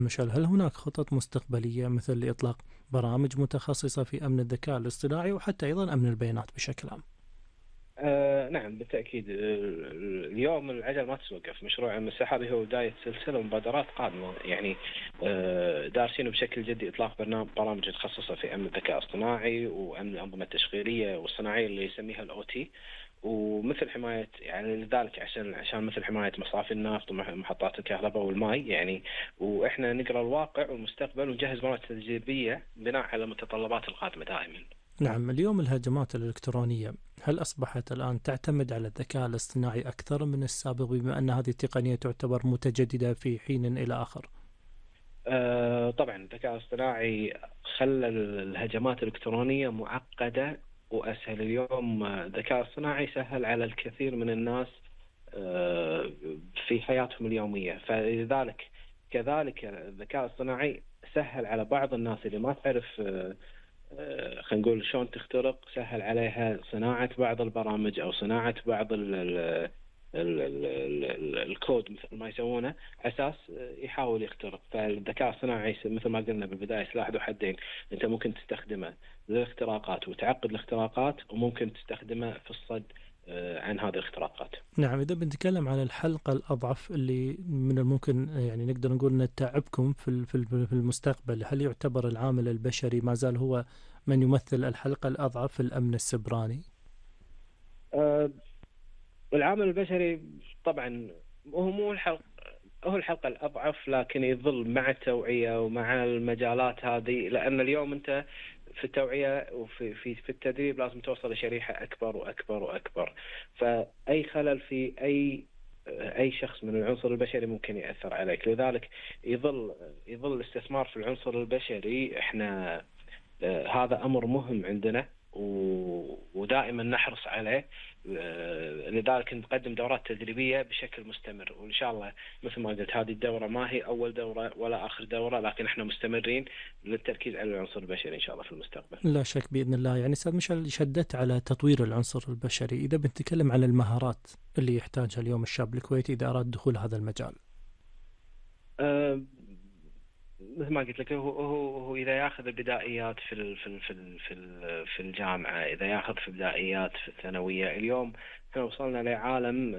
مشعل، هل هناك خطط مستقبلية مثل إطلاق برامج متخصصة في أمن الذكاء الاصطناعي وحتى أيضا أمن البيانات بشكل عام؟ نعم بالتأكيد. اليوم العجل ما تتوقف. مشروع أمن السحابي هو بداية سلسلة مبادرات قادمة يعني. دارسين بشكل جدي إطلاق برامج متخصصة في أمن الذكاء الاصطناعي وأمن الأنظمة التشغيلية والصناعية اللي يسميها الأوتي، ومثل حماية يعني لذلك عشان مثل حماية مصافي النفط ومحطات الكهرباء والماء يعني. وإحنا نقرأ الواقع والمستقبل ونجهز برامج تدريبية بناء على المتطلبات القادمة دائما. نعم، اليوم الهجمات الإلكترونية هل أصبحت الآن تعتمد على الذكاء الاصطناعي أكثر من السابق بما أن هذه التقنية تعتبر متجددة في حين إلى آخر؟ طبعا الذكاء الاصطناعي خلى الهجمات الإلكترونية معقدة وأسهل. اليوم الذكاء الاصطناعي سهل على الكثير من الناس في حياتهم اليومية. فلذلك كذلك الذكاء الاصطناعي سهل على بعض الناس اللي ما تعرف خلينا نقول شلون تخترق، سهل عليها صناعة بعض البرامج أو صناعة بعض الكود مثل ما يسوونه أساس يحاول يخترق. فالذكاء الصناعي مثل ما قلنا بالبداية سلاح ذو حدين. أنت ممكن تستخدمه للاختراقات وتعقد الاختراقات، وممكن تستخدمه في الصد عن هذه الاختراقات. نعم، إذا بنتكلم عن الحلقة الأضعف اللي من الممكن يعني نقدر نقول أن تعبكم في المستقبل، هل يعتبر العامل البشري ما زال هو من يمثل الحلقة الأضعف في الأمن السيبراني؟ العامل البشري طبعا هو مو هو الحلقة الأضعف، لكن يظل مع التوعية ومع المجالات هذه. لأن اليوم أنت في التوعية وفي في التدريب لازم توصل لشريحة أكبر وأكبر وأكبر. فأي خلل في أي شخص من العنصر البشري ممكن يأثر عليك. لذلك يظل الاستثمار في العنصر البشري. إحنا هذا أمر مهم عندنا ودائما نحرص عليه. لذلك نقدم دورات تدريبية بشكل مستمر، وإن شاء الله مثل ما قلت هذه الدورة ما هي أول دورة ولا آخر دورة، لكن احنا مستمرين للتركيز على العنصر البشري إن شاء الله في المستقبل. لا شك بإذن الله. يعني أستاذ مشعل، شدت على تطوير العنصر البشري. إذا بنتكلم عن المهارات اللي يحتاجها اليوم الشاب الكويتي إذا أراد دخول هذا المجال، مثل ما قلت لك هو اذا ياخذ البدائيات في الجامعه، اذا ياخذ في بدائيات في الثانويه. اليوم احنا وصلنا لعالم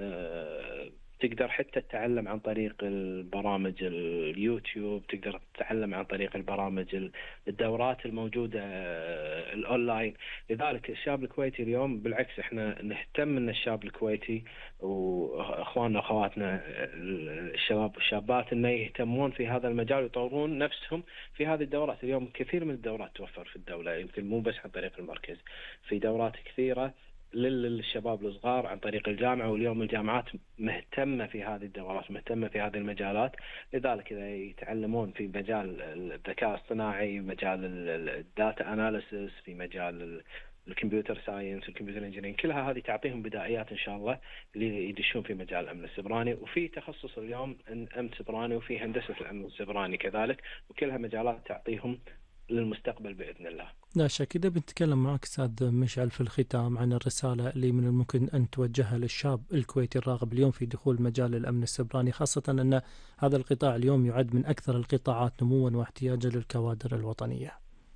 تقدر حتى تتعلم عن طريق البرامج اليوتيوب، تقدر تتعلم عن طريق البرامج الدورات الموجودة الأونلاين. لذلك الشاب الكويتي اليوم بالعكس احنا نهتم ان الشاب الكويتي واخواننا واخواتنا الشباب والشابات انه يهتمون في هذا المجال ويطورون نفسهم في هذه الدورات. اليوم كثير من الدورات توفر في الدولة، يمكن مو بس عن طريق المركز، في دورات كثيرة للشباب الصغار عن طريق الجامعة. واليوم الجامعات مهتمة في هذه الدورات، مهتمة في هذه المجالات. لذلك إذا يتعلمون في مجال الذكاء الاصطناعي، مجال الداتا أناليسيس، في مجال الكمبيوتر ساينس والكمبيوتر انجينيرنج، كلها هذه تعطيهم بدايات إن شاء الله اللي يدشون في مجال الأمن السيبراني. وفي تخصص اليوم أمن سيبراني، وفي هندسة الأمن السيبراني كذلك، وكلها مجالات تعطيهم للمستقبل بإذن الله. لا شك. إذا بنتكلم معك أستاذ مشعل في الختام عن الرسالة اللي من الممكن أن توجهها للشاب الكويتي الراغب اليوم في دخول مجال الأمن السيبراني، خاصة أن هذا القطاع اليوم يعد من أكثر القطاعات نموا واحتياجا للكوادر الوطنية.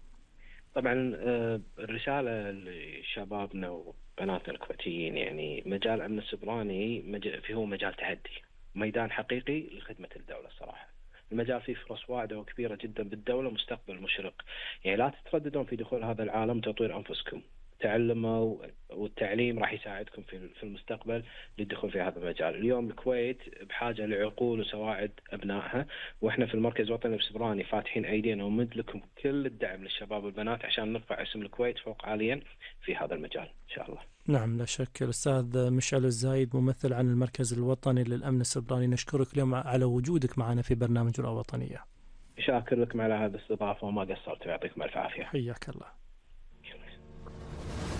طبعا الرسالة لشبابنا وبناتنا الكويتيين، يعني مجال الأمن السيبراني هو مجال تحدي، ميدان حقيقي لخدمة الدولة. الصراحة المجال فيه فرص واعدة وكبيرة جدا بالدولة، مستقبل مشرق. يعني لا تترددون في دخول هذا العالم، تطوير أنفسكم، تعلموا، والتعليم راح يساعدكم في المستقبل للدخول في هذا المجال. اليوم الكويت بحاجة لعقول وسواعد أبنائها، وإحنا في المركز الوطني السيبراني فاتحين أيدينا ومد لكم كل الدعم للشباب والبنات عشان نرفع اسم الكويت فوق عاليا في هذا المجال إن شاء الله. نعم لا شك. الأستاذ مشعل الزايد ممثل عن المركز الوطني للأمن السيبراني، نشكرك اليوم على وجودك معنا في برنامج رؤى وطنية. شاكر لكم على هذه الاستضافة وما قصرتوا، يعطيكم ألف عافية. حياك الله.